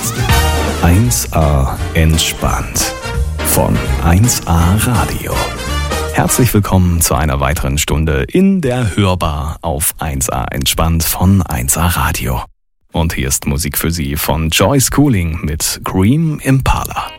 1A entspannt von 1A Radio. Herzlich willkommen zu einer weiteren Stunde in der Hörbar auf 1A entspannt von 1A Radio. Und hier ist Musik für Sie von Joyce Cooling mit Cream Impala.